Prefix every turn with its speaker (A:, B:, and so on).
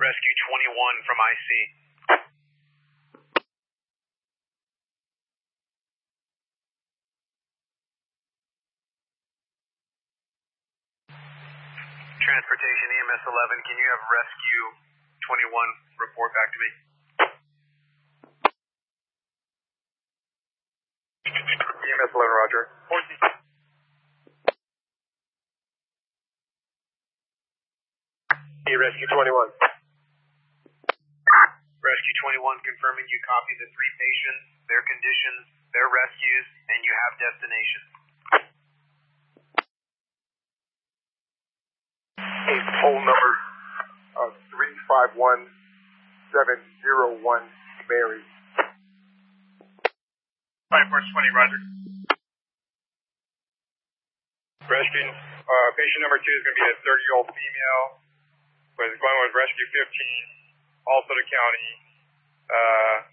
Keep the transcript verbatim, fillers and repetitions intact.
A: Rescue twenty-one from I C. Transportation E M S eleven, can you have Rescue twenty-one report back to me? E M S eleven, roger. fourteen. Rescue twenty-one. Rescue twenty-one confirming you copy the three patients, their conditions, their rescues, and you have destination.
B: A poll number of three five one seven zero one Mary.
C: five four twenty, roger. Rescue, uh, patient number two is going to be a thirty-year-old female with going with Rescue fifteen, also to county. Uh,